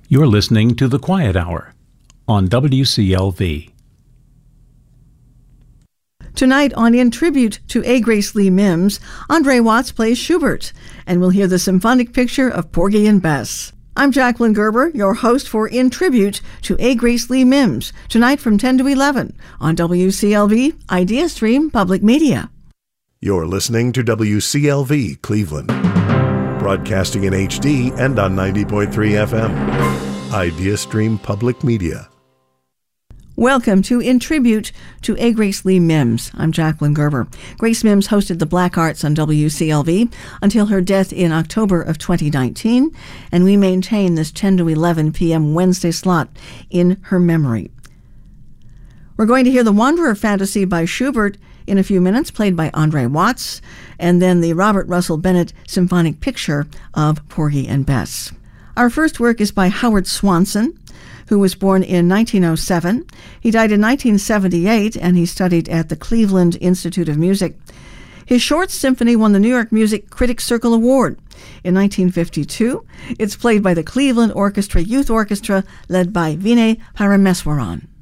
You're listening to The Quiet Hour on WCLV. Tonight on In Tribute to A. Grace Lee Mims, Andre Watts plays Schubert, and we'll hear the symphonic picture of Porgy and Bess. I'm Jacqueline Gerber, your host for In Tribute to A. Grace Lee Mims, tonight from 10 to 11 on WCLV IdeaStream Public Media. You're listening to WCLV Cleveland, broadcasting in HD and on 90.3 FM. IdeaStream Public Media. Welcome to In Tribute to A. Grace Lee Mims. I'm Jacqueline Gerber. Grace Mims hosted the Black Arts on WCLV until her death in October of 2019, and we maintain this 10 to 11 p.m. Wednesday slot in her memory. We're going to hear the Wanderer Fantasy by Schubert in a few minutes, played by Andre Watts, and then the Robert Russell Bennett symphonic picture of Porgy and Bess. Our first work is by Howard Swanson, who was born in 1907. He died in 1978, and he studied at the Cleveland Institute of Music. His short symphony won the New York Music Critics Circle Award in 1952. It's played by the Cleveland Orchestra Youth Orchestra, led by Vinay Parameswaran.